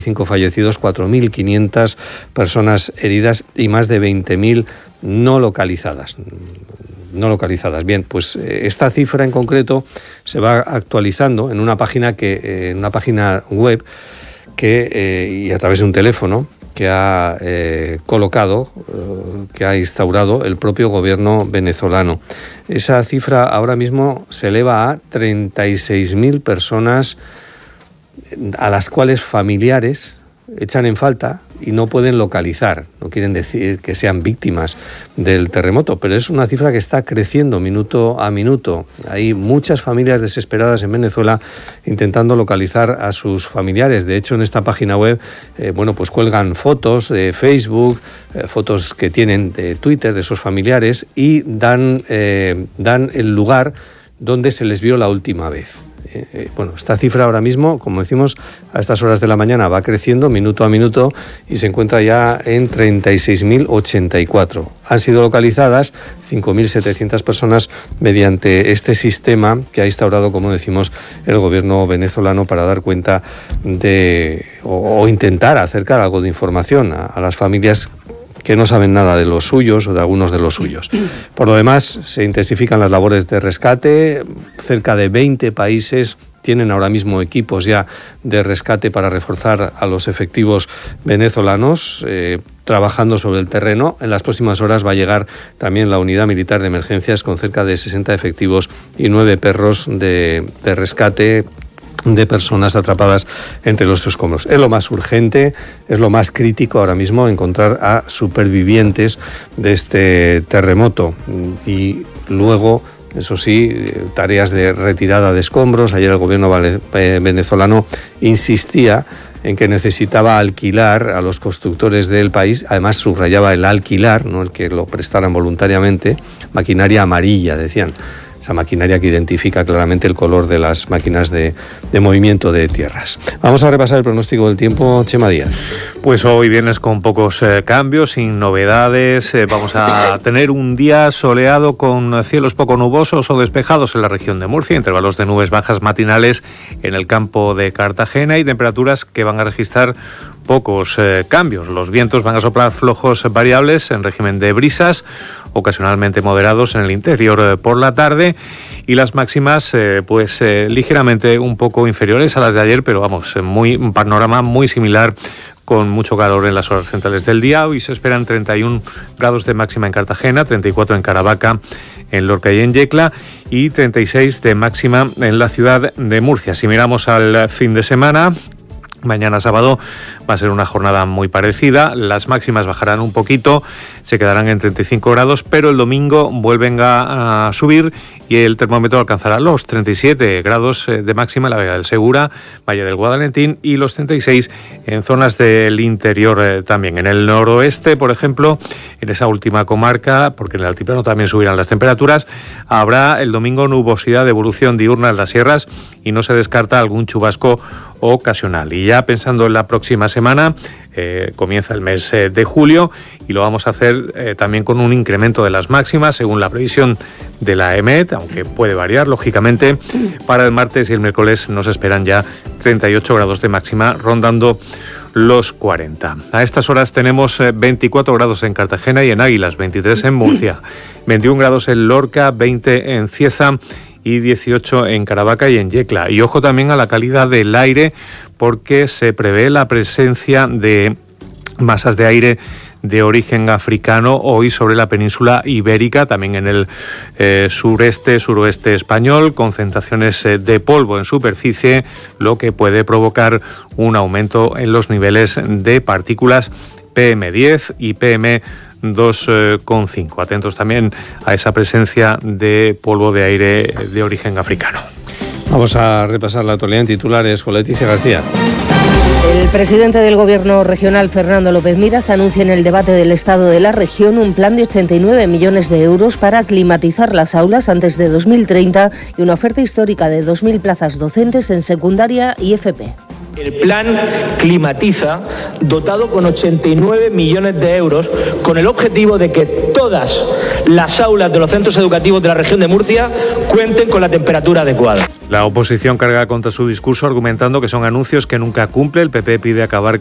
5 fallecidos, 4.500 personas heridas y más de 20.000 no localizadas. Bien, pues esta cifra en concreto se va actualizando en una página web y a través de un teléfono que ha que ha instaurado el propio gobierno venezolano. Esa cifra ahora mismo se eleva a 36.000 personas a las cuales familiares echan en falta y no pueden localizar. No quieren decir que sean víctimas del terremoto, pero es una cifra que está creciendo minuto a minuto. Hay muchas familias desesperadas en Venezuela intentando localizar a sus familiares. De hecho, en esta página web, pues cuelgan fotos de Facebook, fotos que tienen de Twitter de esos familiares y dan el lugar donde se les vio la última vez. Esta cifra ahora mismo, como decimos, a estas horas de la mañana va creciendo minuto a minuto y se encuentra ya en 36.084. Han sido localizadas 5.700 personas mediante este sistema que ha instaurado, como decimos, el gobierno venezolano para dar cuenta o intentar acercar algo de información a las familias que no saben nada de los suyos o de algunos de los suyos. Por lo demás, se intensifican las labores de rescate. Cerca de 20 países tienen ahora mismo equipos ya de rescate para reforzar a los efectivos venezolanos, trabajando sobre el terreno. En las próximas horas va a llegar también la unidad militar de emergencias con cerca de 60 efectivos y 9 perros de rescate de personas atrapadas entre los escombros. Es lo más urgente, es lo más crítico ahora mismo, encontrar a supervivientes de este terremoto. Y luego, eso sí, tareas de retirada de escombros. Ayer el gobierno venezolano insistía en que necesitaba alquilar a los constructores del país, además subrayaba el alquilar, no el que lo prestaran voluntariamente, maquinaria amarilla, decían. Esa maquinaria que identifica claramente el color de las máquinas de movimiento de tierras. Vamos a repasar el pronóstico del tiempo, Chema Díaz. Pues hoy vienes con pocos cambios, sin novedades. Vamos a tener un día soleado con cielos poco nubosos o despejados en la región de Murcia, intervalos de nubes bajas matinales en el campo de Cartagena y temperaturas que van a registrar pocos cambios. Los vientos van a soplar flojos variables en régimen de brisas, ocasionalmente moderados en el interior por la tarde, y las máximas ligeramente un poco inferiores a las de ayer, pero vamos, un panorama muy similar, con mucho calor en las horas centrales del día. Hoy se esperan 31 grados de máxima en Cartagena, 34 en Caravaca, en Lorca y en Yecla, y 36 de máxima en la ciudad de Murcia. Si miramos al fin de semana, mañana sábado va a ser una jornada muy parecida. Las máximas bajarán un poquito, se quedarán en 35 grados, pero el domingo vuelven a subir y el termómetro alcanzará los 37 grados de máxima en la Vega del Segura, Valle del Guadalentín, y los 36 en zonas del interior también. En el noroeste, por ejemplo, en esa última comarca, porque en el altiplano también subirán las temperaturas, habrá el domingo nubosidad de evolución diurna en las sierras y no se descarta algún chubasco ocasional. Y ya pensando en la próxima semana, comienza el mes de julio y lo vamos a hacer también con un incremento de las máximas según la previsión de la EMET, aunque puede variar lógicamente. Para el martes y el miércoles nos esperan ya 38 grados de máxima, rondando los 40. A estas horas tenemos 24 grados en Cartagena y en Águilas, 23 en Murcia, 21 grados en Lorca, 20 en Cieza y 18 en Caravaca y en Yecla. Y ojo también a la calidad del aire, porque se prevé la presencia de masas de aire de origen africano hoy sobre la península ibérica, también en el suroeste español, concentraciones de polvo en superficie, lo que puede provocar un aumento en los niveles de partículas PM10 y PM2,5. Atentos también a esa presencia de polvo de aire de origen africano. Vamos a repasar la actualidad en titulares con Leticia García. El presidente del Gobierno regional, Fernando López Miras, anuncia en el debate del Estado de la región un plan de 89 millones de euros para climatizar las aulas antes de 2030 y una oferta histórica de 2.000 plazas docentes en secundaria y FP. El plan Climatiza, dotado con 89 millones de euros, con el objetivo de que todas las aulas de los centros educativos de la región de Murcia cuenten con la temperatura adecuada. La oposición carga contra su discurso argumentando que son anuncios que nunca cumple. El PP pide acabar